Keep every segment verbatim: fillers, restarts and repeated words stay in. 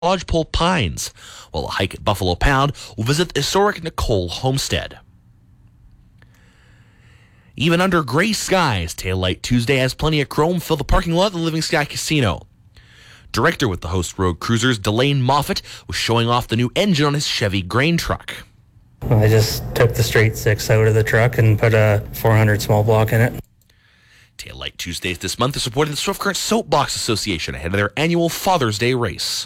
Lodgepole Pines, while a hike at Buffalo Pound will visit the historic Nicole Homestead. Even under gray skies, Tail Light Tuesday has plenty of chrome fill the parking lot of the Living Sky Casino. Director with the host road cruisers, Delane Moffat, was showing off the new engine on his Chevy grain truck. I just took the straight six out of the truck and put a four hundred small block in it. Tail Light Tuesdays this month is supporting the Swift Current Soapbox Association ahead of their annual Father's Day race.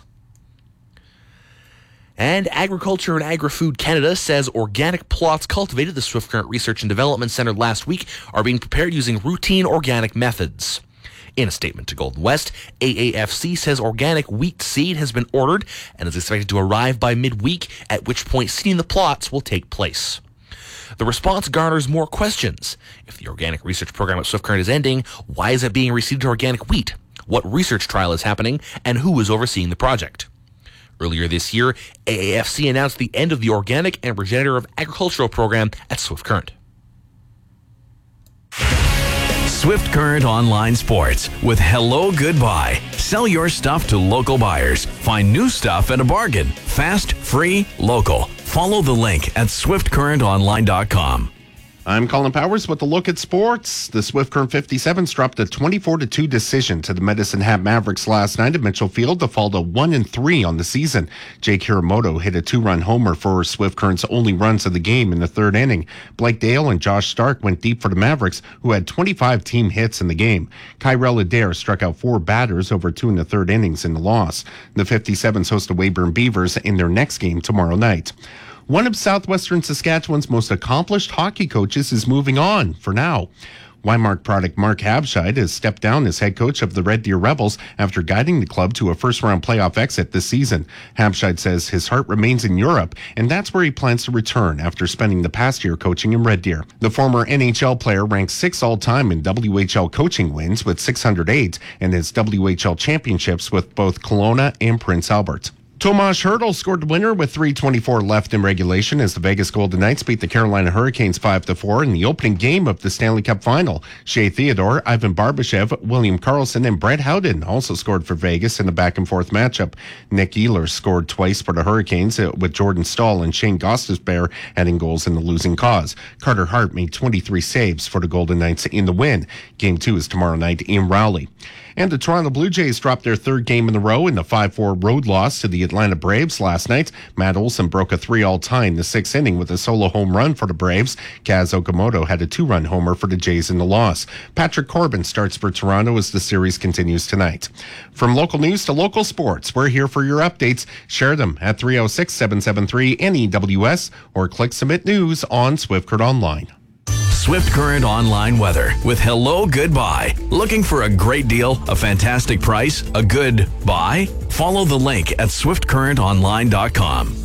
And Agriculture and Agri-Food Canada says organic plots cultivated at the Swift Current Research and Development Centre last week are being prepared using routine organic methods. In a statement to Golden West, A A F C says organic wheat seed has been ordered and is expected to arrive by midweek, at which point seeding the plots will take place. The response garners more questions. If the organic research program at Swift Current is ending, why is it being reseeded to organic wheat? What research trial is happening, and who is overseeing the project? Earlier this year, A A F C announced the end of the Organic and Regenerative Agricultural program at Swift Current. Swift Current Online Sports with Hello Goodbye. Sell your stuff to local buyers. Find new stuff at a bargain. Fast, free, local. Follow the link at swift current online dot com. I'm Colin Powers with a look at sports. The Swift Current fifty-sevens dropped a twenty-four to two decision to the Medicine Hat Mavericks last night at Mitchell Field to fall to one and three on the season. Jake Hiramoto hit a two-run homer for Swift Current's only runs of the game in the third inning. Blake Dale and Josh Stark went deep for the Mavericks, who had twenty-five team hits in the game. Kyrell Adair struck out four batters over two and a third innings in the loss. The fifty-sevens host the Weyburn Beavers in their next game tomorrow night. One of southwestern Saskatchewan's most accomplished hockey coaches is moving on for now. Weimark product Mark Habscheid has stepped down as head coach of the Red Deer Rebels after guiding the club to a first-round playoff exit this season. Habscheid says his heart remains in Europe, and that's where he plans to return after spending the past year coaching in Red Deer. The former N H L player ranks sixth all-time in W H L coaching wins with six hundred eight and has W H L championships with both Kelowna and Prince Albert. Tomas Hertl scored the winner with three twenty-four left in regulation as the Vegas Golden Knights beat the Carolina Hurricanes five to four in the opening game of the Stanley Cup Final. Shea Theodore, Ivan Barbashev, William Karlsson, and Brett Howden also scored for Vegas in a back-and-forth matchup. Nick Ehlers scored twice for the Hurricanes, with Jordan Stahl and Shane Gostisbehere adding goals in the losing cause. Carter Hart made twenty-three saves for the Golden Knights in the win. Game two is tomorrow night in Rowley. And the Toronto Blue Jays dropped their third game in a row in the five four road loss to the Atlanta Braves last night. Matt Olson broke a three-all tie in the sixth inning with a solo home run for the Braves. Kaz Okamoto had a two-run homer for the Jays in the loss. Patrick Corbin starts for Toronto as the series continues tonight. From local news to local sports, we're here for your updates. Share them at three oh six, seven seven three, N E W S or click Submit News on Swift Current Online. Swift Current Online Weather with Hello Goodbye. Looking for a great deal, a fantastic price, a good buy? Follow the link at swift current online dot com.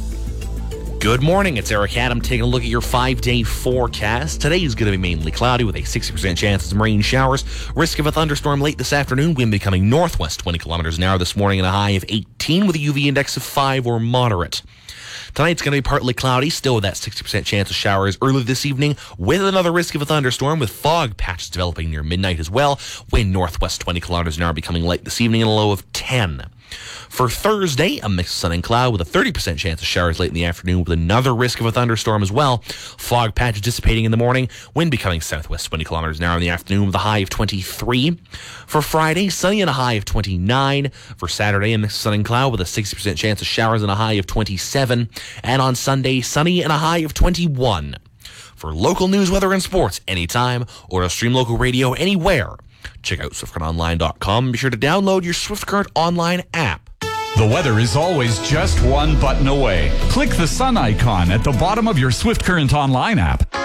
Good morning, it's Eric Adam taking a look at your five-day forecast. Today is going to be mainly cloudy with a sixty percent chance of rain showers. Risk of a thunderstorm late this afternoon. Wind becoming northwest twenty kilometers an hour this morning and a high of eighteen with a U V index of five or moderate. Tonight's going to be partly cloudy, still with that sixty percent chance of showers early this evening, with another risk of a thunderstorm, with fog patches developing near midnight as well. Wind northwest twenty kilometers an hour becoming light this evening and a low of ten. For Thursday, a mix of sun and cloud with a thirty percent chance of showers late in the afternoon with another risk of a thunderstorm as well. Fog patches dissipating in the morning, wind becoming southwest twenty kilometers an hour in the afternoon with a high of twenty-three. For Friday, sunny and a high of twenty-nine. For Saturday, a mix of sun and cloud with a sixty percent chance of showers and a high of twenty-seven. And on Sunday, sunny and a high of twenty-one. For local news, weather, and sports anytime or to stream local radio anywhere, check out swift current online dot com. Be sure to download your Swift Current Online app. The weather is always just one button away. Click the sun icon at the bottom of your Swift Current Online app.